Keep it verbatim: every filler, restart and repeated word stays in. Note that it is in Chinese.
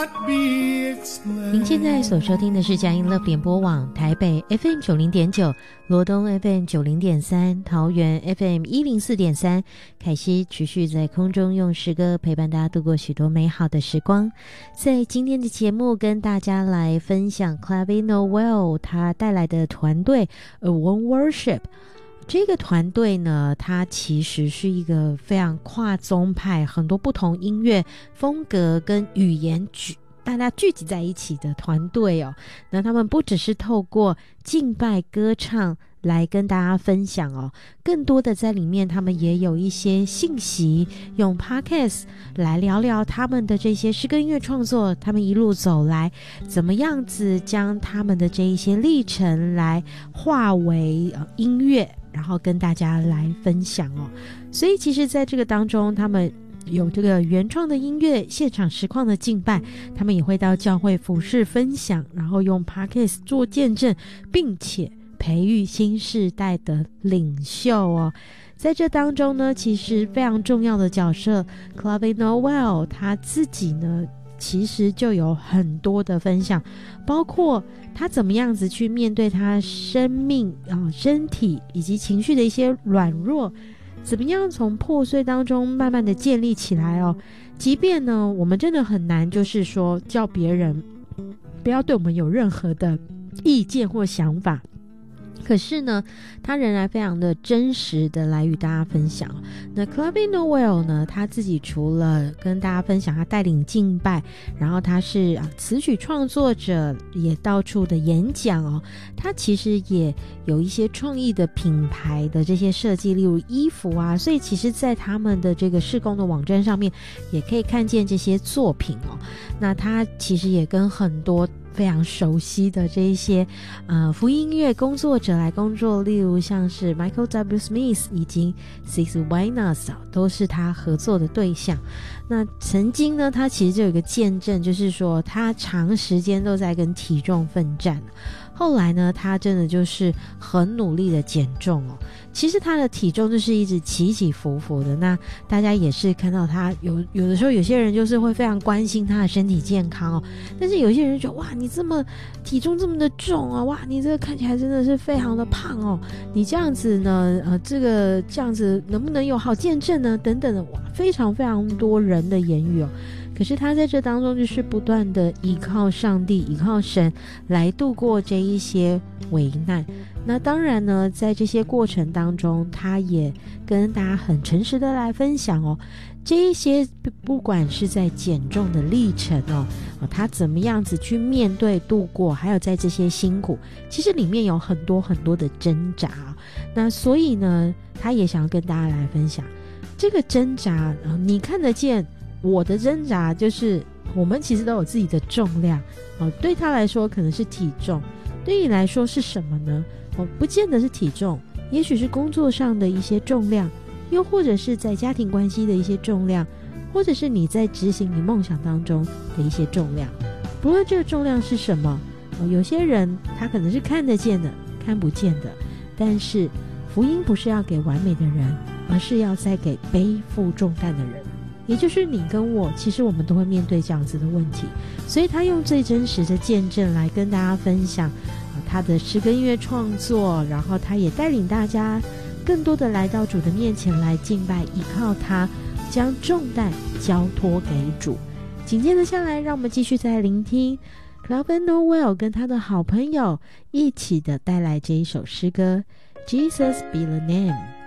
您现在所收听的是佳音乐联播网台北 F M 九零点九，罗东 F M 九零点三，桃园 F M 一零四点三。凯西持续在空中用诗歌陪伴大家度过许多美好的时光。在今天的节目跟大家来分享 Clave Noel 他带来的团队 A One Worship。这个团队呢，它其实是一个非常跨宗派，很多不同音乐风格跟语言聚大家聚集在一起的团队哦。那他们不只是透过敬拜歌唱来跟大家分享哦，更多的在里面他们也有一些信息，用 podcast 来聊聊他们的这些诗歌音乐创作，他们一路走来怎么样子将他们的这一些历程来化为、呃、音乐，然后跟大家来分享哦。所以其实在这个当中，他们有这个原创的音乐，现场实况的敬拜，他们也会到教会服事分享，然后用 podcast 做见证，并且培育新世代的领袖哦。在这当中呢，其实非常重要的角色 Clave Noel 他自己呢其实就有很多的分享，包括他怎么样子去面对他生命、呃、身体以及情绪的一些软弱，怎么样从破碎当中慢慢的建立起来哦。即便呢我们真的很难就是说叫别人不要对我们有任何的意见或想法，可是呢他仍然非常的真实的来与大家分享。那 Clave Noel 呢，他自己除了跟大家分享他带领敬拜，然后他是、啊、词曲创作者，也到处的演讲哦。他其实也有一些创意的品牌的这些设计，例如衣服啊，所以其实在他们的这个事工的网站上面也可以看见这些作品哦。那他其实也跟很多非常熟悉的这一些呃福音音乐工作者来工作，例如像是 Michael W. Smith 以及 Six Winas 都是他合作的对象。那曾经呢他其实就有一个见证，就是说他长时间都在跟体重奋战，后来呢他真的就是很努力的减重哦。其实他的体重就是一直起起伏伏的，那大家也是看到他有有的时候有些人就是会非常关心他的身体健康哦，但是有些人就觉得哇你这么体重这么的重啊，哇你这个看起来真的是非常的胖哦，你这样子呢呃这个这样子能不能有好见证呢等等的，哇非常非常多人的言语哦。可是他在这当中就是不断的依靠上帝，依靠神来度过这一些危难。那当然呢在这些过程当中，他也跟大家很诚实的来分享哦，这一些不管是在减重的历程哦，他怎么样子去面对度过，还有在这些辛苦，其实里面有很多很多的挣扎。那所以呢他也想要跟大家来分享这个挣扎、呃、你看得见我的挣扎，就是我们其实都有自己的重量、哦、对他来说可能是体重，对你来说是什么呢？哦，不见得是体重，也许是工作上的一些重量，又或者是在家庭关系的一些重量，或者是你在执行你梦想当中的一些重量。不论这个重量是什么、哦、有些人他可能是看得见的，看不见的，但是福音不是要给完美的人，而是要再给背负重担的人，也就是你跟我，其实我们都会面对这样子的问题。所以他用最真实的见证来跟大家分享、呃、他的诗歌音乐创作，然后他也带领大家更多的来到主的面前来敬拜，依靠他将重担交托给主。紧接着下来让我们继续再聆听 Clave Noel 跟他的好朋友一起的带来这一首诗歌 Jesus Be the Name。